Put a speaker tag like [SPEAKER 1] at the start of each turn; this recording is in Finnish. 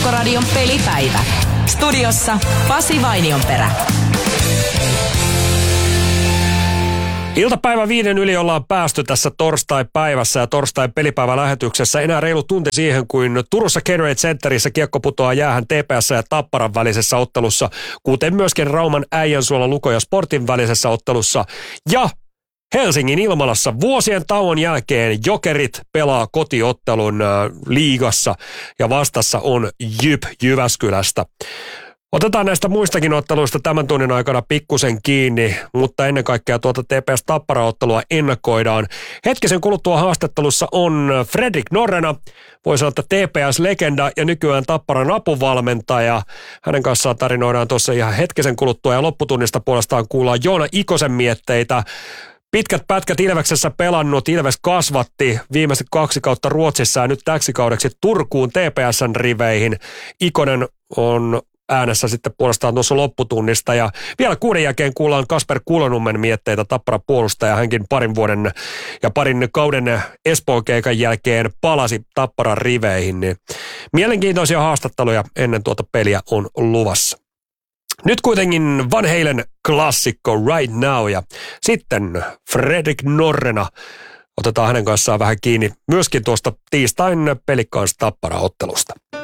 [SPEAKER 1] Verkkoradion pelipäivä. Studiossa Pasi Vainionperä.
[SPEAKER 2] Iltapäivä 5 yli ollaan päästy tässä torstai-päivässä ja torstai-pelipäivän lähetyksessä. Enää reilu tunti siihen, kuin Turussa Gatorade Centerissä kiekko putoaa jäähän TPS ja Tapparan välisessä ottelussa, kuten myöskin Rauman Äijänsuola Luko ja Sportin välisessä ottelussa. Ja Helsingin Ilmalassa vuosien tauon jälkeen Jokerit pelaa kotiottelun liigassa ja vastassa on JYP Jyväskylästä. Otetaan näistä muistakin otteluista tämän tunnin aikana pikkusen kiinni, mutta ennen kaikkea tuota TPS Tappara-ottelua ennakoidaan. Hetkisen kuluttua haastattelussa on Fredrik Norrena, voi sanoa, että TPS-legenda ja nykyään Tapparan apuvalmentaja. Hänen kanssaan tarinoidaan tuossa ihan hetkisen kuluttua ja lopputunnista puolestaan kuullaan Joona Ikosen mietteitä. Pitkät pätkät Ilveksessä pelannut, Ilves kasvatti viimeiset 2 kautta Ruotsissa ja nyt täksi kaudeksi Turkuun TPS:n riveihin. Ikonen on äänessä sitten puolestaan tuossa lopputunnista ja vielä 6 jälkeen kuullaan Kasper Kulonummen mietteitä Tappara puolustaja. Hänkin parin kauden Espoon keikan jälkeen palasi Tapparan riveihin. Niin mielenkiintoisia haastatteluja ennen tuota peliä on luvassa. Nyt kuitenkin Van Halen klassikko Right Now ja sitten Fredrik Norrena. Otetaan hänen kanssaan vähän kiinni myöskin tuosta tiistain Pelikans Tappara-ottelusta.